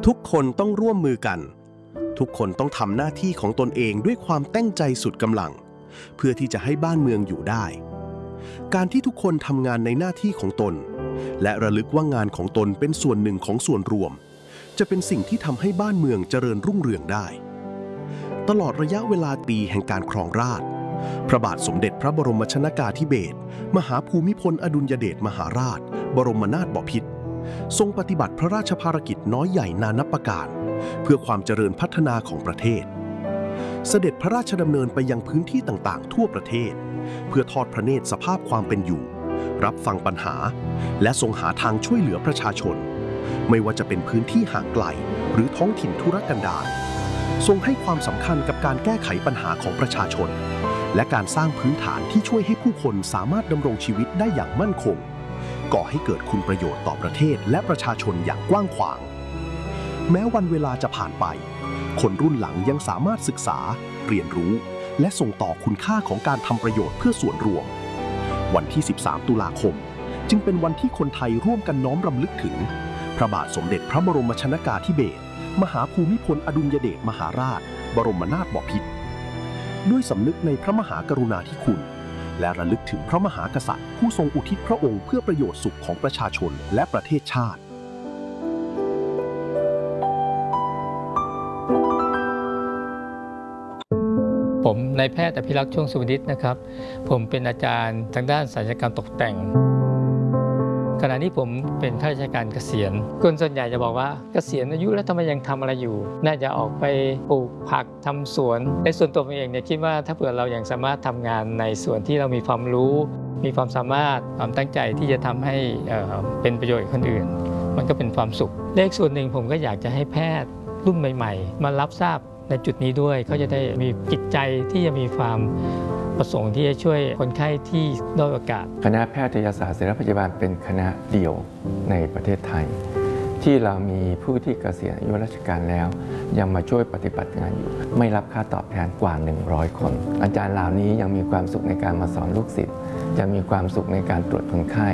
ทุกคนต้องร่วมมือกันทุกคนต้องทำหน้าที่ของตนเองด้วยความตั้งใจสุดกำลังเพื่อที่จะให้บ้านเมืองอยู่ได้การที่ทุกคนทำงานในหน้าที่ของตนและระลึกว่างานของตนเป็นส่วนหนึ่งของส่วนรวมจะเป็นสิ่งที่ทำให้บ้านเมืองเจริญรุ่งเรืองได้ตลอดระยะเวลาปีแห่งการครองราชย์พระบาทสมเด็จพระบรมชนกาธิเบศรมหาภูมิพลอดุลยเดชมหาราชบรมนาถบพิตรทรงปฏิบัติพระราชภารกิจน้อยใหญ่นานับประการเพื่อความเจริญพัฒนาของประเทศเสด็จพระราชดำเนินไปยังพื้นที่ต่างๆทั่วประเทศเพื่อทอดพระเนตรสภาพความเป็นอยู่รับฟังปัญหาและทรงหาทางช่วยเหลือประชาชนไม่ว่าจะเป็นพื้นที่ห่างไกลหรือท้องถิ่นทุรกันดารทรงให้ความสำคัญกับการแก้ไขปัญหาของประชาชนและการสร้างพื้นฐานที่ช่วยให้ผู้คนสามารถดำรงชีวิตได้อย่างมั่นคงก่อให้เกิดคุณประโยชน์ต่อประเทศและประชาชนอย่างกว้างขวางแม้วันเวลาจะผ่านไปคนรุ่นหลังยังสามารถศึกษาเรียนรู้และส่งต่อคุณค่าของการทำประโยชน์เพื่อส่วนรวมวันที่ 13 ตุลาคมจึงเป็นวันที่คนไทยร่วมกันน้อมรำลึกถึงพระบาทสมเด็จพระบรมชนกาธิเบศรมหาภูมิพลอดุลยเดชมหาราชบรมนาถบพิตรด้วยสำนึกในพระมหากรุณาธิคุณและระลึกถึงพระมหากษัตริย์ผู้ทรงอุทิศพระองค์เพื่อประโยชน์สุขของประชาชนและประเทศชาติผมนายแพทย์อภิรักษ์ช่วงสุวรรณิชนะครับผมเป็นอาจารย์ทางด้านศัลยกรรมตกแต่งขณะนี้ผมเป็นข้าราชการเกษียณคนส่วนใหญ่จะบอกว่าเกษียณอายุแล้วทำไมยังทำอะไรอยู่น่าจะออกไปปลูกผักทำสวนในส่วนตัวผมเองเนี่ยคิดว่าถ้าเผื่อเรายังสามารถทำงานในส่วนที่เรามีความรู้มีความสามารถความตั้งใจที่จะทำให้เป็นประโยชน์กับคนอื่นมันก็เป็นความสุขเลขส่วนหนึ่งผมก็อยากจะให้แพทย์รุ่นใหม่ๆมารับทราบในจุดนี้ด้วยเขาจะได้มีจิตใจที่จะมีความประสงค์ที่จะช่วยคนไข้ที่ด้อยโอกาสคณะแพทยศาสตร์ศิริพยาบาลเป็นคณะเดียวในประเทศไทยที่เรามีผู้ที่เกษียณอายุราชการแล้วยังมาช่วยปฏิบัติงานอยู่ไม่รับค่าตอบแทนกว่า100คนอาจารย์เหล่านี้ยังมีความสุขในการมาสอนลูกศิษย์ยังมีความสุขในการตรวจคนไข้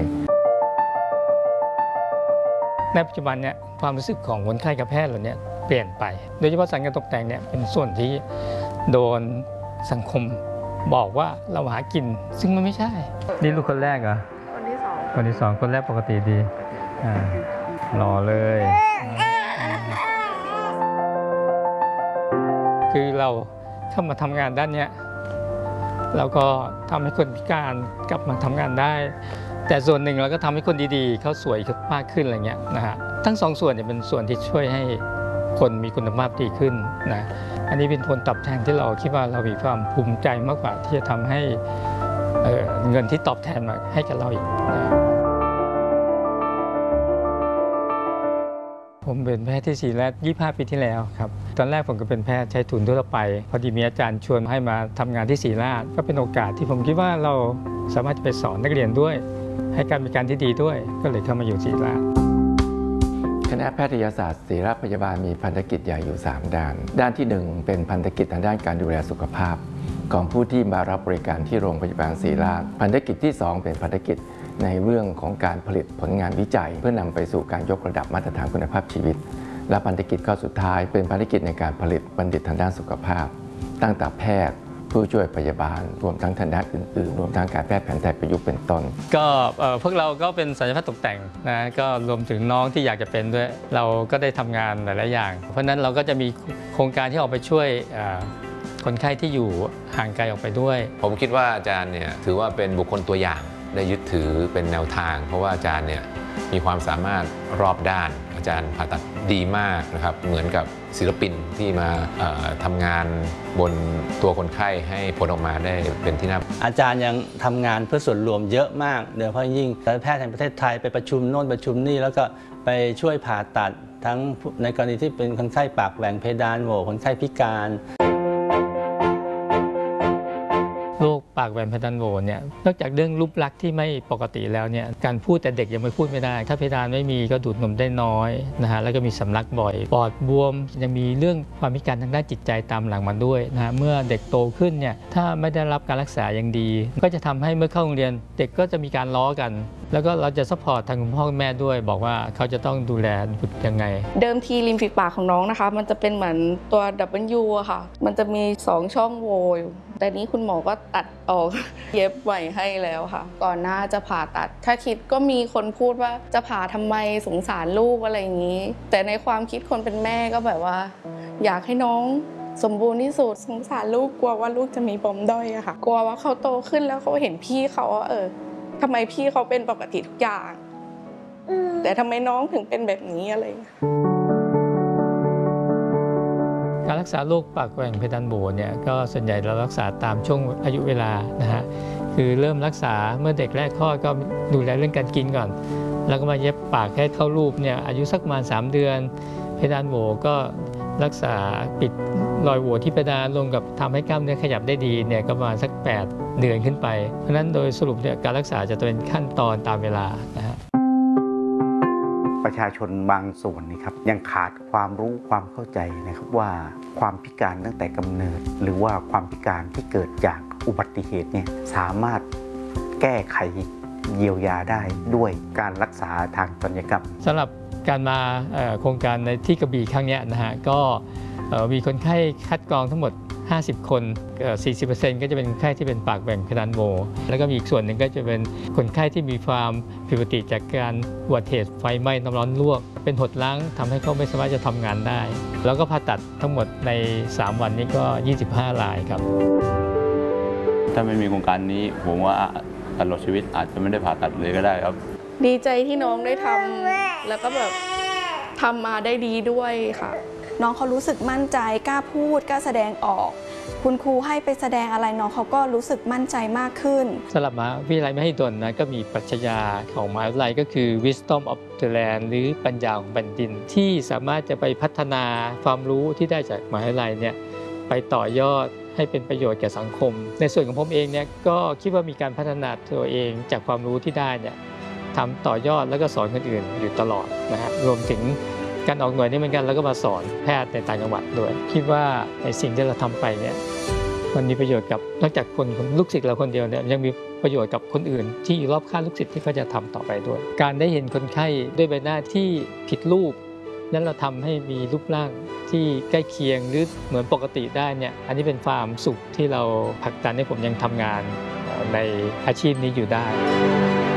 ในปัจจุบันเนี่ยความรู้สึกของคนไข้กับแพทย์เหล่านี้เปลี่ยนไปโดยเฉพาะศัลยกรรมตกแต่งเนี่ยเป็นส่วนที่โดนสังคมบอกว่าเราหากินซึ่งมันไม่ใช่นี่ลูกคนแรกเหรอคนที่สองคนแรกปกติดีรอเลยคือเราเข้ามาทำงานด้านนี้เราก็ทำให้คนพิการกลับมาทำงานได้แต่ส่วนหนึ่งเราก็ทำให้คนดีๆเขาสวยมากขึ้นอะไรเงี้ยนะฮะทั้งสองส่วนเนี่ยเป็นส่วนที่ช่วยให้คนมีคุณภาพดีขึ้นนะอันนี้เป็นผลตอบแทนที่เราคิดว่าเรามีความภูมิใจมากกว่าที่จะทำให้เงินที่ตอบแทนมาให้กับเราอีกนะผมเป็นแพทย์ที่ศิริราช25 ปีที่แล้วครับตอนแรกผมก็เป็นแพทย์ใช้ทุนทั่วไปพอดีมีอาจารย์ชวนให้มาทำงานที่ศิริราชก็เป็นโอกาสที่ผมคิดว่าเราสามารถจะไปสอนนักเรียนด้วยให้การบริการที่ดีด้วยก็เลยเข้ามาอยู่ศิริราชคณะแพทยศาสตร์ศิริพยาบาลมีพันธกิจใหญ่อยู่3ด้านด้านที่1เป็นพันธกิจทางด้านการดูแลสุขภาพของผู้ที่มารับบริการที่โรงพยาบาลศิริราชพันธกิจที่2เป็นพันธกิจในเรื่องของการผลิตผลงานวิจัยเพื่อนำไปสู่การยกระดับมาตรฐานคุณภาพชีวิตและพันธกิจข้อสุดท้ายเป็นภารกิจในการผลิตบัณฑิตทางด้านสุขภาพตั้งแต่แพทย์ผู้ช่วยพยาบาลรวมทั้งทางด้านอื่นๆรวมทั้งการแพทย์แผนไทยประยุกต์เป็นต้นก็พวกเราก็เป็นศัลยแพทย์ตกแต่งนะก็รวมถึงน้องที่อยากจะเป็นด้วยเราก็ได้ทำงานหลายๆอย่างเพราะนั้นเราก็จะมีโครงการที่ออกไปช่วยคนไข้ที่อยู่ห่างไกลออกไปด้วยผมคิดว่าอาจารย์เนี่ยถือว่าเป็นบุคคลตัวอย่างได้ยึดถือเป็นแนวทางเพราะว่าอาจารย์เนี่ยมีความสามารถรอบด้านอาจารย์ผ่าตัดดีมากนะครับเหมือนกับศิลปินที่มาทำงานบนตัวคนไข้ให้ผลออกมาได้เป็นที่น่าอาจารย์ยังทำงานเพื่อส่วนรวมเยอะมากโดยเฉพาะยิ่งศัลยแพทย์แห่งประเทศไทยไปประชุมโน่นประชุมนี่แล้วก็ไปช่วยผ่าตัดทั้งในกรณีที่เป็นคนไข้ปากแหว่งเพดานโหวคนไข้พิการโรคปากแหว่งเพดานโหวเนี่ยนอกจากเรื่องรูปลักษณ์ที่ไม่ปกติแล้วเนี่ยการพูดแต่เด็กยังไม่พูดไม่ได้ถ้าเพดานไม่มีก็ดูดนมได้น้อยนะฮะแล้วก็มีสำลักบ่อยปอดบวมยังมีเรื่องความพิการทางด้านจิตใจตามหลังมาด้วยนะฮะเมื่อเด็กโตขึ้นเนี่ยถ้าไม่ได้รับการรักษาอย่างดีก็จะทำให้เมื่อเข้าโรงเรียนเด็กก็จะมีการล้อกันแล้วก็เราจะซัพพอร์ตทางคุณพ่อคุณแม่ด้วยบอกว่าเขาจะต้องดูแลบุตรยังไงเดิมทีริมฝีปากของน้องนะคะมันจะเป็นเหมือนตัว W อะค่ะมันจะมี2ช่องโหว่อยู่แต่นี้คุณหมอก็ตัดออก เย็บใหม่ให้แล้วค่ะก่อนหน้าจะผ่าตัดถ้าคิดก็มีคนพูดว่าจะผ่าทำไมสงสารลูกอะไรอย่างนี้แต่ในความคิดคนเป็นแม่ก็แบบว่าอยากให้น้องสมบูรณ์ที่สุดสงสารลูกกลัวว่าลูกจะมีปมด้อยอะค่ะกลัวว่าเขาโตขึ้นแล้วเขาเห็นพี่เขาว่าทำไมพี่เขาเป็นปกติทุกอย่างแต่ทำไมน้องถึงเป็นแบบนี้อะไรอย่างเงี้ยการรักษาโรคปากแหว่งเพดานโหวเนี่ยก็ส่วนใหญ่เรารักษาตามช่วงอายุเวลานะฮะคือเริ่มรักษาเมื่อเด็กแรกคลอดก็ดูแลเรื่องการกินก่อนแล้วก็มาเย็บปากให้เข้ารูปเนี่ยอายุสักประมาณ3 เดือนเพดานโหวก็รักษาปิดรอยโหว่ที่เพดานรวมกับทำให้กล้ามเนื้อขยับได้ดีเนี่ยก็ประมาณสัก8 เดือนขึ้นไปเพราะฉะนั้นโดยสรุปเนี่ยการรักษาจะเป็นขั้นตอนตามเวลานะฮะประชาชนบางส่วนนี่ครับยังขาดความรู้ความเข้าใจนะครับว่าความพิการตั้งแต่กำเนิดหรือว่าความพิการที่เกิดจากอุบัติเหตุเนี่ยสามารถแก้ไขเยียวยาได้ด้วยการรักษาทางศัลยกรรมสำหรับการมาโครงการในที่กระบี่ครั้งนี้นะฮะก็มีคนไข้คัดกรองทั้งหมด50 คน 40% ก็จะเป็นคนไข้ที่เป็นปากแหว่งเพดานโหวแล้วก็มีอีกส่วนหนึ่งก็จะเป็นคนไข้ที่มีความผิดปกติจากการอุบัติเหตุไฟไหม้น้ำร้อนลวกเป็นหดล้างทำให้เขาไม่สามารถจะทำงานได้แล้วก็ผ่าตัดทั้งหมดใน3 วันนี้ก็25 รายครับถ้าไม่มีโครงการนี้ผมว่าตลอดชีวิตอาจจะไม่ได้ผ่าตัดเลยก็ได้ครับดีใจที่น้องได้ทำแล้วก็แบบทำมาได้ดีด้วยค่ะน้องเขารู้สึกมั่นใจกล้าพูดกล้าแสดงออกคุณครูให้ไปแสดงอะไรน้องเขาก็รู้สึกมั่นใจมากขึ้นสำหรับมหาวิทยาลัยมหิดลนะก็มีปรัชญาของมหาวิทยาลัยก็คือ Wisdom of the Land หรือปัญญาของแผ่นดินที่สามารถจะไปพัฒนาความรู้ที่ได้จากมหาวิทยาลัยเนี่ยไปต่อยอดให้เป็นประโยชน์แก่สังคมในส่วนของผมเองเนี่ยก็คิดว่ามีการพัฒนาตัวเองจากความรู้ที่ได้เนี่ยทำต่อยอดแล้วก็สอนคนอื่นอยู่ตลอดนะฮะรวมถึงการออกหน่วยนี่เหมือนกันแล้วก็มาสอนแพทย์ในต่างจังหวัดด้วยคิดว่าในสิ่งที่เราทำไปเนี่ยมันมีประโยชน์กับนอกจากคนลูกศิษย์เราคนเดียวเนี่ยยังมีประโยชน์กับคนอื่นที่อยู่รอบข้างลูกศิษย์ที่เขาจะทำต่อไปด้วยการได้เห็นคนไข้ด้วยใบหน้าที่ผิดรูปนั้นเราทำให้มีรูปร่างที่ใกล้เคียงหรือเหมือนปกติได้เนี่ยอันนี้เป็นความสุขที่เราผลักดันให้ผมยังทำงานในอาชีพนี้อยู่ได้